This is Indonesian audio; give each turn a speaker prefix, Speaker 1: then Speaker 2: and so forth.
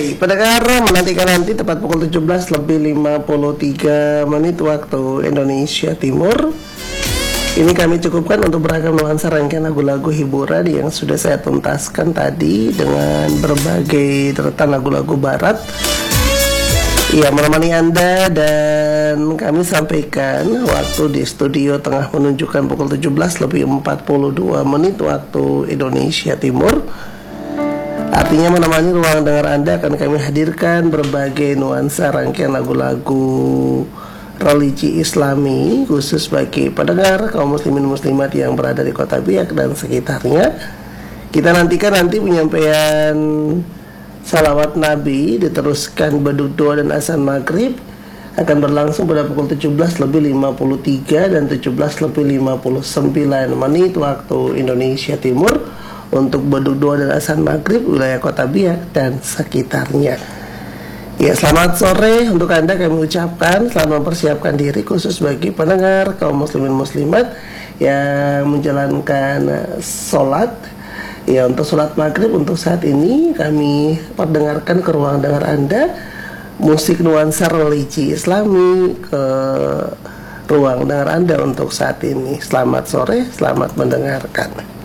Speaker 1: Baik, pendengar menantikan nanti tepat pukul 17 lebih 53 menit waktu Indonesia Timur. Ini kami cukupkan untuk beragam nuansa rangkaian lagu-lagu hiburan yang sudah saya tuntaskan tadi dengan berbagai deretan lagu-lagu barat. Ya, menemani Anda, dan kami sampaikan waktu di studio tengah menunjukkan pukul 17 lebih 42 menit waktu Indonesia Timur. Artinya menemani ruang dengar Anda akan kami hadirkan berbagai nuansa rangkaian lagu-lagu religi Islami khusus bagi pendengar kaum muslimin muslimat yang berada di Kota Biak dan sekitarnya. Kita nantikan nanti penyampaian salawat Nabi diteruskan beduk doa dan azan maghrib akan berlangsung pada pukul 17 lebih 53 dan 17 lebih 59 menit waktu Indonesia Timur untuk beduk doa dan azan maghrib wilayah Kota Biak dan sekitarnya. Ya, selamat sore untuk Anda kami ucapkan. Selamat mempersiapkan diri khusus bagi pendengar kaum muslimin muslimat yang menjalankan sholat. Ya, untuk sholat maghrib untuk saat ini kami perdengarkan ke ruang dengar Anda musik nuansa religi Islami ke ruang dengar Anda untuk saat ini. Selamat sore, selamat mendengarkan.